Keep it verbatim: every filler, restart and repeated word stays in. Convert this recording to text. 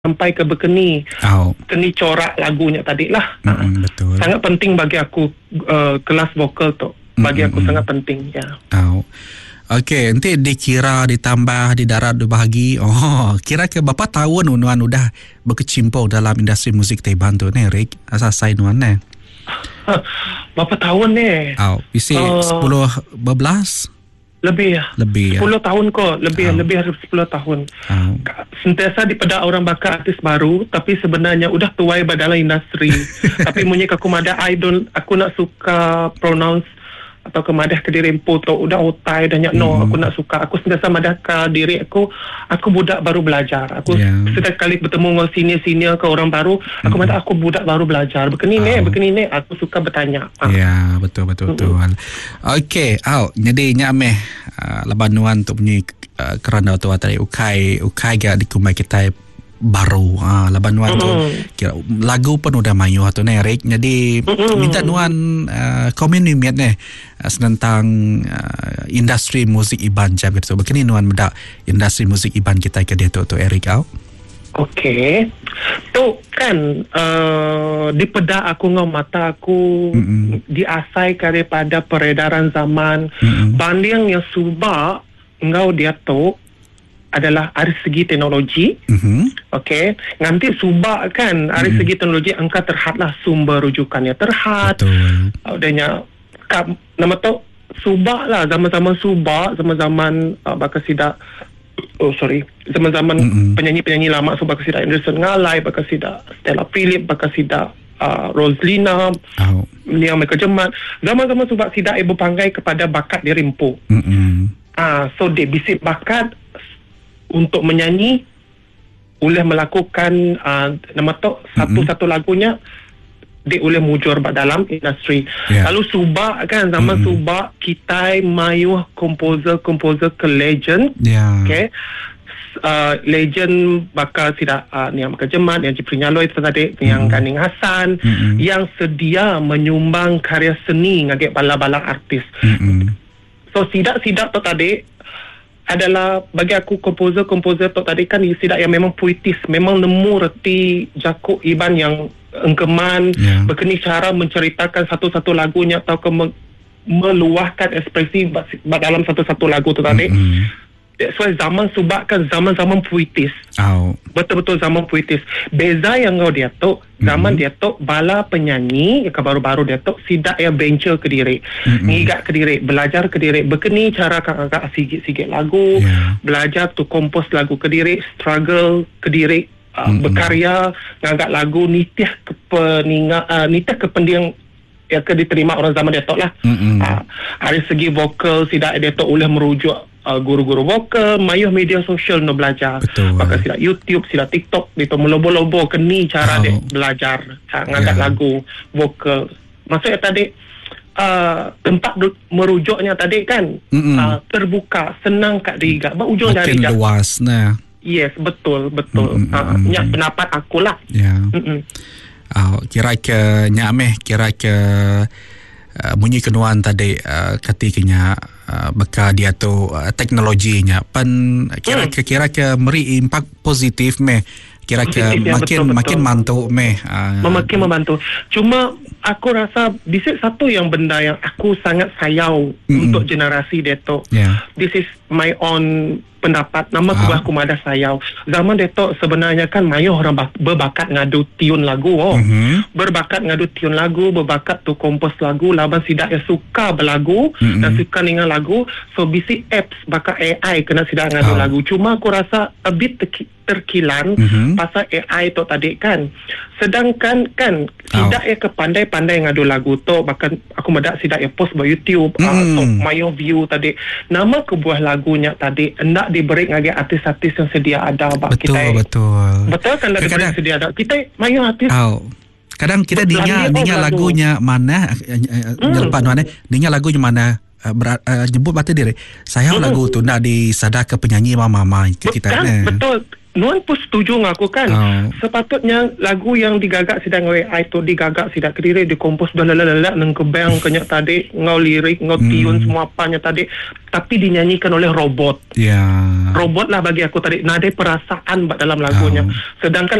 sampai ke berkeni. Oh. Keni corak lagunya tadi lah. Mm-mm, betul. Sangat penting bagi aku uh, kelas vokal tu. Bagi aku Mm-mm. sangat penting. Ya. Oh. Okey, nanti dikira, ditambah, didarat, dibahagi. Oh, kira ke berapa tahun Nuan udah berkecimpung dalam industri musik Taiwan tu ni, Rick? Asal-asal Nuan ni? Berapa tahun ni? Oh, isi uh, sepuluh, berbelas? Lebih ya. Lebih ya. sepuluh tahun kok. Lebih Oh. lebih dari sepuluh tahun. Oh. Sentiasa dipedak orang bakal artis baru, tapi sebenarnya udah tuai dalam industri. Tapi munyi aku madah idol, aku nak suka pronounce atau ke madah ke diri empu tu udah otai dah nyak no, Hmm. aku nak suka. Aku sentiasa madah ke diri aku, aku budak baru belajar. Aku Yeah. setiap kali bertemu dengan senior-senior ke orang baru, aku Hmm. madah aku budak baru belajar. Begini ni, Oh. begini ni, aku suka bertanya. Ah. Ya, betul betul betul. Okey, au jadi nya meh uh, laban Nuan untuk punya uh, kerana tu tadi ukai ukai ga dikumai kita baru ah uh, laban Nuan tu Mm-mm. kira lagu pun udah mayu tu ni Rick. Jadi Mm-mm. minta Nuan uh, komen ni miat ni uh, tentang uh, industri musik Iban jam gitu. Begini Nuan benda industri musik Iban kita ke dia tu tu Eric au. Okey. Tu kan uh, di pedak aku ngau mata aku Mm-mm. diasai daripada peredaran zaman. Mm-mm. Banding yang subak ngau dia tu adalah dari segi teknologi. Mhm. Okey. Nanti subak kan dari Mm-mm. segi teknologi angka terhadlah sumber rujukannya terhad. Betul. Adanya kap, nama tu subak lah, zaman-zaman subak, zaman-zaman uh, bakal sidak oh sorry zaman-zaman Mm-mm. penyanyi-penyanyi lama so bakal sidak Anderson Ngalai, bakal sidak Stella Philip, bakal sidak uh, Roslina, Au. Nia Michael Jemat. Zaman-zaman subak sidak ibu panggai kepada bakat dia rimpu. Mhm. Ah, so dia bisik bakat untuk menyanyi, boleh melakukan uh, nama tu satu-satu lagunya dia boleh mujur dalam industri. Yeah. Lalu subak kan zaman Mm-mm. subak kita mayu komposer-komposer ke legend. Ya. Okay. Uh, legend bakal tidak uh, yang Michael Jemat, yang Jipri Nyaloi tadi, yang Mm. Ganing Hassan, Mm-mm. yang sedia menyumbang karya seni ngagek bala-bala artis. Mhm. So sidak-sidak tu tadi adalah bagi aku komposer-komposer tu tadi kan sidak yang memang puitis, memang nemu reti jakuk Iban yang engkeman, Ya. berkeni cara menceritakan satu-satu lagunya atau ke me- meluahkan ekspresi bas- dalam satu-satu lagu tu tadi. Mhm. That's why zaman subak kan zaman-zaman puitis. Au. Betul-betul zaman puitis. Beza yang kau dia tu, zaman Mhm. dia tu bala penyanyi yang baru-baru dia tu sidak yang venture ke diri, Mhm. ngigak ke diri, belajar ke diri, berkeni cara kakak sigit-sigit lagu, Yeah. belajar tu kompos lagu ke diri, struggle ke diri, uh, Mhm. berkarya, ngagak lagu nitih ke peninga, uh, nitih ke pendiang yang ke diterima orang zaman dia tu lah. Mhm. Uh, dari segi vokal sidak dia tu boleh merujuk Uh, guru-guru vokal, mayuh media sosial no belajar. Betul. Maka sila YouTube, sila TikTok, itu melobo-lobo keni cara Oh. dia belajar, ha, ngangkat Yeah. lagu, vokal. Maksudnya tadi uh, tempat du- merujuknya tadi kan Mm-mm. uh, terbuka, senang kat diga. Ba ujung dari Makin dah. luas nah. Yes, betul, betul. Mm-mm, Uh, mm-mm. nya pendapat aku lah. Ya. Mm-mm. Oh, kira ke nyameh kira ke uh, munyi kenuan tadi uh, ketiknya uh, beka dia tu uh, teknologinya pan kira ke kira ke meri impak positif meh kira ke Positif, ya, makin betul, makin betul. mantu meh uh, Makin membantu. Cuma aku rasa bisik satu yang benda yang aku sangat sayau Mm-mm. untuk generasi detok. ya. This is my own pendapat. Nama Ah. kubah aku madah sayau. Zaman detok sebenarnya kan mayuh orang bak- berbakat ngadu tiun lagu. Oh. Mhm. Berbakat ngadu tiun lagu, berbakat tu kompos lagu, laban sidak yang suka berlagu Mm-mm. dan suka dengan lagu. So bisik apps bakal A I kena sidak ngadu Oh. lagu. Cuma aku rasa a bit terki- terkilan Mhm. pasal A I tu tadi kan. Sedangkan kan Oh. sidak ya kepandai-pandai ngadu lagu tu, bahkan aku medak sidak ya post di YouTube Mm. uh, so mayo view tadi. Nama kebuah lagunya tadi hendak diberi ngagi artis-artis yang sedia ada bak Betul kita. betul. Betul kan dah diberi Kadang-kadang- sedia ada. Kita mayo artis Oh. Kadang kita Berlandi dengar oh, dengar lagu. lagunya mana uh, uh, Hmm. nyelepak nuan eh dengar lagunya mana uh, ber, uh, nyebut mata diri saya Hmm. lagu tu nak disadar ke penyanyi mama-mama ke kita kan, eh. betul. Nuan pun setuju dengan aku kan. Oh. Sepatutnya lagu yang digagak sidang W I tu digagak sidak kediri dikompos dalalala nang kebang kenyak tadi ngau lirik ngau tiun Hmm. semua apanya tadi, tapi dinyanyikan oleh robot. Ya. Robot lah bagi aku tadi, nada perasaan dalam lagunya. Oh. Sedangkan